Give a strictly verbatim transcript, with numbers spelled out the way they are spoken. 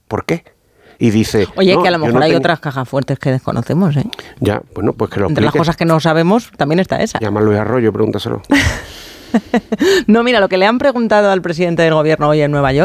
¿por qué? Y dice... Oye, no, que a lo mejor no hay tengo... otras cajas fuertes que desconocemos, ¿eh? Ya, bueno, pues que lo Entre explique. las cosas que no sabemos, también está esa. Llama a Luis Arroyo, pregúntaselo. No, mira, lo que le han preguntado al presidente del gobierno hoy en Nueva York